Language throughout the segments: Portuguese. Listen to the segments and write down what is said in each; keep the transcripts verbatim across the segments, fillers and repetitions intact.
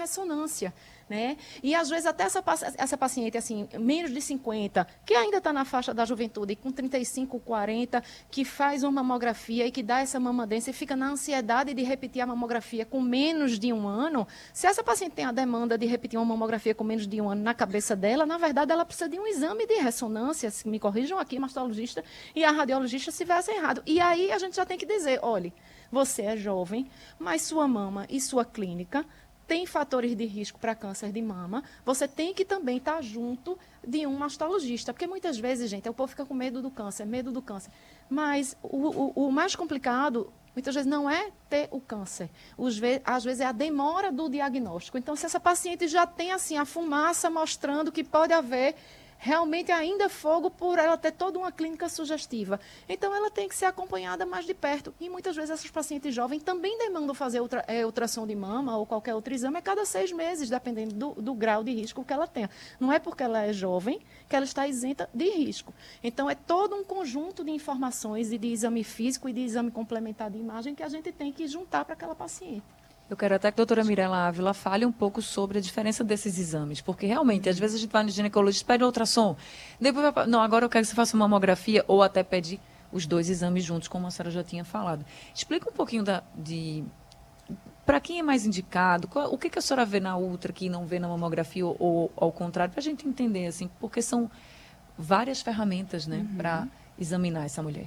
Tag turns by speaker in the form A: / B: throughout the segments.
A: ressonância, né? E, às vezes, até essa, essa paciente, assim, menos de cinquenta, que ainda está na faixa da juventude, com trinta e cinco, quarenta, que faz uma mamografia e que dá essa mamadência e fica na ansiedade de repetir a mamografia com menos de um ano, se essa paciente tem a demanda de repetir uma mamografia com menos de um ano na cabeça dela, na verdade, ela precisa de um exame de ressonância, se me corrijam aqui, mastologista e a radiologista, se tivessem errado. E aí a gente já tem que dizer, olha, você é jovem, mas sua mama e sua clínica tem fatores de risco para câncer de mama, você tem que também estar junto de um mastologista, porque muitas vezes, gente, o povo fica com medo do câncer, medo do câncer, mas o, o, o mais complicado, muitas vezes, não é ter o câncer, Os, às vezes é a demora do diagnóstico. Então, se essa paciente já tem, assim, a fumaça mostrando que pode haver realmente ainda fogo por ela ter toda uma clínica sugestiva. Então, ela tem que ser acompanhada mais de perto. E, muitas vezes, essas pacientes jovens também demandam fazer ultra, é, ultrassom de mama ou qualquer outro exame a cada seis meses, dependendo do, do grau de risco que ela tenha. Não é porque ela é jovem que ela está isenta de risco. Então, é todo um conjunto de informações e de exame físico e de exame complementar de imagem que a gente tem que juntar para aquela paciente.
B: Eu quero até que a doutora Mirela Ávila fale um pouco sobre a diferença desses exames, porque realmente, às vezes a gente vai no ginecologista, pede ultrassom, depois vai, não, agora eu quero que você faça uma mamografia, ou até pede os dois exames juntos, como a senhora já tinha falado. Explica um pouquinho da, de... Para quem é mais indicado, qual, o que, que a senhora vê na ultra que não vê na mamografia, ou, ou ao contrário, para a gente entender, assim, porque são várias ferramentas, né, uhum, para examinar essa mulher.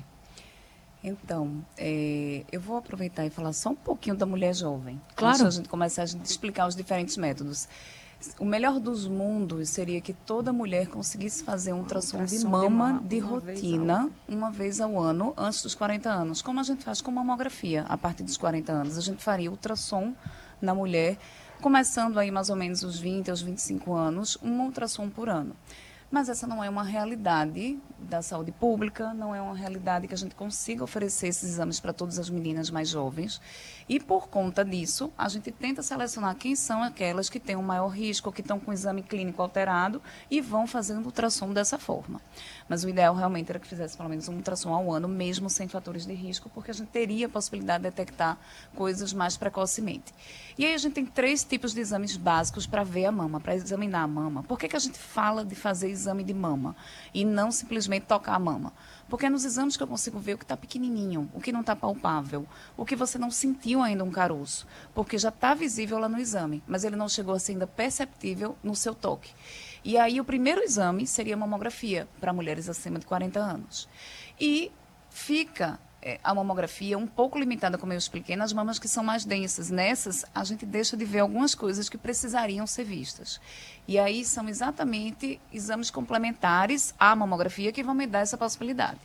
C: Então, é, eu vou aproveitar e falar só um pouquinho da mulher jovem.
B: Claro.
C: Antes a gente começar a gente explicar os diferentes métodos. O melhor dos mundos seria que toda mulher conseguisse fazer um ultrassom, ultrassom de mama de, mama, de rotina vez uma vez ao ano, antes dos quarenta anos. Como a gente faz com mamografia, a partir dos quarenta anos. A gente faria ultrassom na mulher, começando aí mais ou menos os vinte aos vinte e cinco anos, um ultrassom por ano. Mas essa não é uma realidade da saúde pública, não é uma realidade que a gente consiga oferecer esses exames para todas as meninas mais jovens. E, por conta disso, a gente tenta selecionar quem são aquelas que têm um maior risco, que estão com o exame clínico alterado e vão fazendo ultrassom dessa forma. Mas o ideal realmente era que fizesse pelo menos um ultrassom ao ano, mesmo sem fatores de risco, porque a gente teria a possibilidade de detectar coisas mais precocemente. E aí a gente tem três tipos de exames básicos para ver a mama, para examinar a mama. Por que que a gente fala de fazer exame de mama e não simplesmente tocar a mama? Porque é nos exames que eu consigo ver o que está pequenininho, o que não está palpável, o que você não sentiu ainda um caroço, porque já está visível lá no exame, mas ele não chegou a ser ainda perceptível no seu toque. E aí o primeiro exame seria a mamografia para mulheres acima de quarenta anos. E fica é, a mamografia um pouco limitada, como eu expliquei, nas mamas que são mais densas. Nessas, a gente deixa de ver algumas coisas que precisariam ser vistas. E aí são exatamente exames complementares à mamografia que vão me dar essa possibilidade.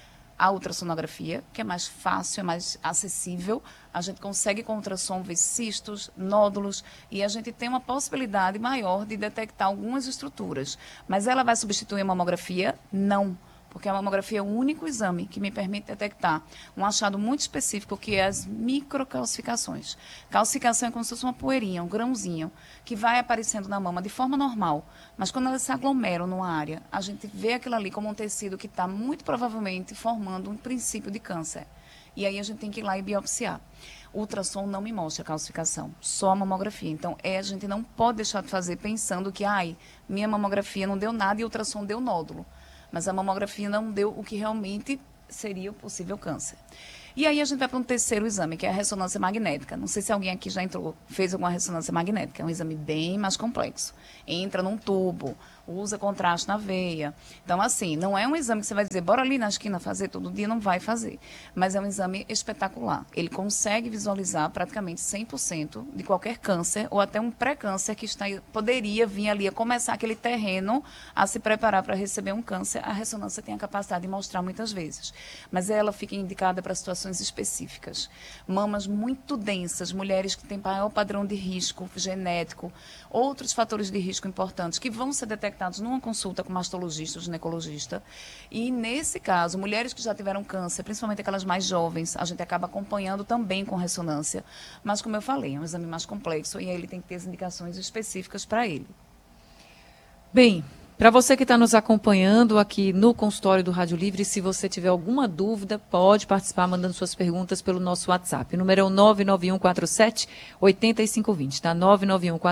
C: A ultrassonografia, que é mais fácil, é mais acessível, a gente consegue com ultrassom ver cistos, nódulos, e a gente tem uma possibilidade maior de detectar algumas estruturas. Mas ela vai substituir a mamografia? Não. Porque a mamografia é o único exame que me permite detectar um achado muito específico, que é as microcalcificações. Calcificação é como se fosse uma poeirinha, um grãozinho, que vai aparecendo na mama de forma normal, mas quando elas se aglomeram numa área, a gente vê aquilo ali como um tecido que está muito provavelmente formando um princípio de câncer. E aí a gente tem que ir lá e biopsiar. O ultrassom não me mostra a calcificação, só a mamografia. Então, é, a gente não pode deixar de fazer pensando que, ai, minha mamografia não deu nada e o ultrassom deu nódulo. Mas a mamografia não deu o que realmente seria o possível câncer. E aí a gente vai para um terceiro exame, que é a ressonância magnética. Não sei se alguém aqui já entrou, fez alguma ressonância magnética. É um exame bem mais complexo. Entra num tubo, usa contraste na veia. Então, assim, não é um exame que você vai dizer, bora ali na esquina fazer, todo dia não vai fazer. Mas é um exame espetacular. Ele consegue visualizar praticamente cem por cento de qualquer câncer, ou até um pré-câncer que está, poderia vir ali a começar aquele terreno a se preparar para receber um câncer. A ressonância tem a capacidade de mostrar muitas vezes. Mas ela fica indicada para situações específicas. Mamas muito densas, mulheres que têm maior padrão de risco genético, outros fatores de risco importantes que vão ser detectados numa consulta com mastologista ou ginecologista. E, nesse caso, mulheres que já tiveram câncer, principalmente aquelas mais jovens, a gente acaba acompanhando também com ressonância. Mas, como eu falei, é um exame mais complexo e aí ele tem que ter as indicações específicas para ele.
B: Bem, para você que está nos acompanhando aqui no consultório do Rádio Livre, se você tiver alguma dúvida, pode participar mandando suas perguntas pelo nosso WhatsApp. O número é o nove nove um quatro sete oito cinco dois zero, tá? nove nove um quatro